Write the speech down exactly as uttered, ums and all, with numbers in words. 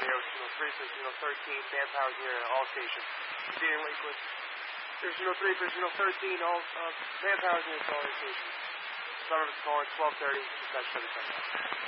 Romeo Juno three for Juno thirteen, manpower here at all stations. Being Lakewood. There's Juno three for Juno thirteen, all uh, manpower here at all stations. Some of us calling twelve thirty, dispatch thirty-seven.